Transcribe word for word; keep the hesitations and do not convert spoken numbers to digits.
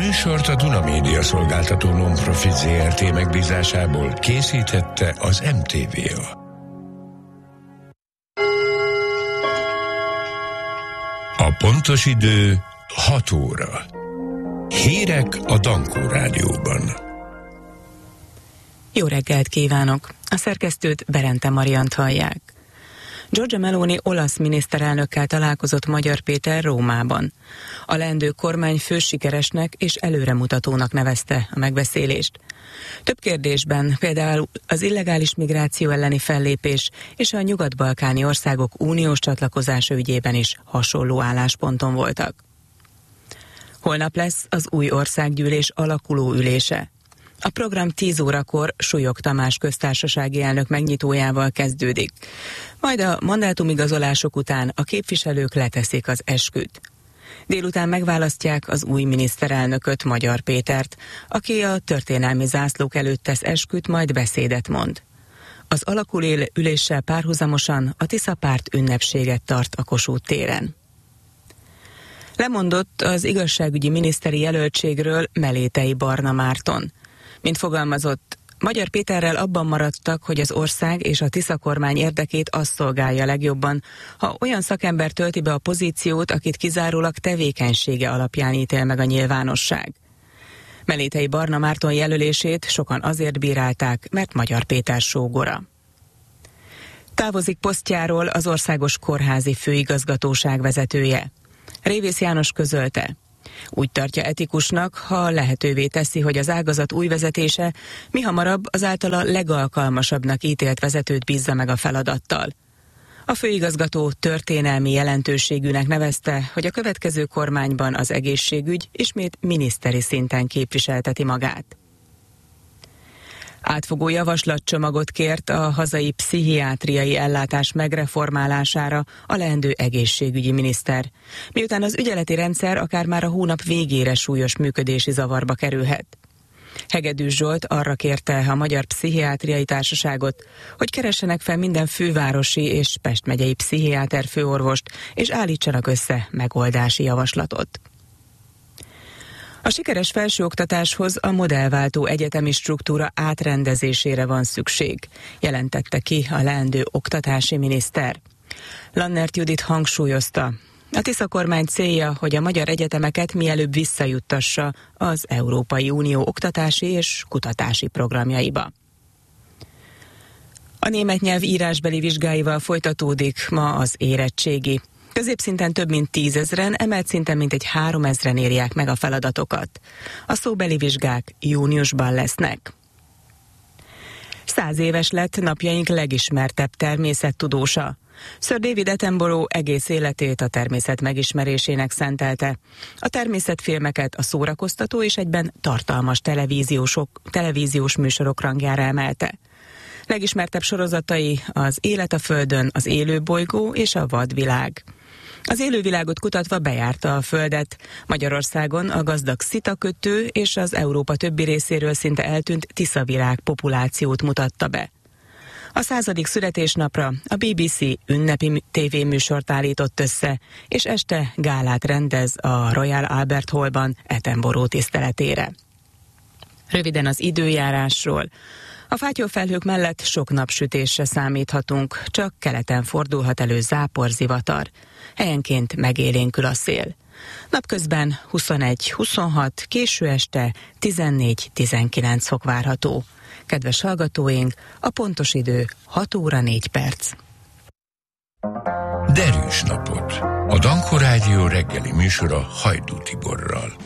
műsort a Duna Média Szolgáltató Non-Profit zé er té megbízásából készítette az em té vé á. A pontos idő hat óra. Hírek a Dankó Rádióban. Jó reggelt kívánok! A szerkesztőt Berente Mariant hallják. Giorgia Meloni olasz miniszterelnökkel találkozott Magyar Péter Rómában. A leendő kormány fősikeresnek és előremutatónak nevezte a megbeszélést. Több kérdésben, például az illegális migráció elleni fellépés és a nyugat-balkáni országok uniós csatlakozása ügyében is hasonló állásponton voltak. Holnap lesz az új országgyűlés alakuló ülése. A program tíz órakor Súlyog Tamás köztársasági elnök megnyitójával kezdődik. Majd a mandátumigazolások után a képviselők leteszik az esküt. Délután megválasztják az új miniszterelnököt, Magyar Pétert, aki a történelmi zászlók előtt tesz esküt, majd beszédet mond. Az alakuló üléssel párhuzamosan a Tisza párt ünnepséget tart a Kossuth téren. Lemondott az igazságügyi miniszteri jelöltségről Melétei Barna Márton. Mint fogalmazott, Magyar Péterrel abban maradtak, hogy az ország és a Tisza kormány érdekét azt szolgálja legjobban, ha olyan szakember tölti be a pozíciót, akit kizárólag tevékenysége alapján ítél meg a nyilvánosság. Melétei Barna Márton jelölését sokan azért bírálták, mert Magyar Péter sógora. Távozik posztjáról az Országos Kórházi Főigazgatóság vezetője. Révész János közölte. Úgy tartja etikusnak, ha lehetővé teszi, hogy az ágazat új vezetése mihamarabb az általa legalkalmasabbnak ítélt vezetőt bízza meg a feladattal. A főigazgató történelmi jelentőségűnek nevezte, hogy a következő kormányban az egészségügy ismét miniszteri szinten képviselteti magát. Átfogó javaslatcsomagot kért a hazai pszichiátriai ellátás megreformálására a leendő egészségügyi miniszter, miután az ügyeleti rendszer akár már a hónap végére súlyos működési zavarba kerülhet. Hegedűs Zsolt arra kérte a Magyar Pszichiátriai Társaságot, hogy keressenek fel minden fővárosi és Pest megyei pszichiáter főorvost, és állítsanak össze megoldási javaslatot. A sikeres felsőoktatáshoz a modellváltó egyetemi struktúra átrendezésére van szükség, jelentette ki a leendő oktatási miniszter. Lannert Judit hangsúlyozta, a Tisza kormány célja, hogy a magyar egyetemeket mielőbb visszajuttassa az Európai Unió oktatási és kutatási programjaiba. A német nyelv írásbeli vizsgáival folytatódik ma az érettségi. Középszinten több mint tízezren, emelt szinten mintegy háromezren írják meg a feladatokat. A szóbeli vizsgák júniusban lesznek. Száz éves lett napjaink legismertebb természettudósa. Sir David Attenborough egész életét a természet megismerésének szentelte. A természetfilmeket a szórakoztató és egyben tartalmas televíziósok, televíziós műsorok rangjára emelte. Legismertebb sorozatai az Élet a Földön, az Élőbolygó és a Vadvilág. Az élővilágot kutatva bejárta a Földet. Magyarországon a gazdag szitakötő és az Európa többi részéről szinte eltűnt tiszavirág populációt mutatta be. A századik születésnapra a bé bé cé ünnepi tévéműsort állított össze, és este gálát rendez a Royal Albert Hallban Attenborough tiszteletére. Röviden az időjárásról. A fátyolfelhők mellett sok napsütésre számíthatunk, csak keleten fordulhat elő záporzivatar. Helyenként megélénkül a szél. Napközben huszonegy huszonhat, késő este tizennégy-tizenkilenc fok várható. Kedves hallgatóink, a pontos idő hat óra négy perc. Derűs napot! A Dankó Rádió reggeli műsora Hajdú Tiborral.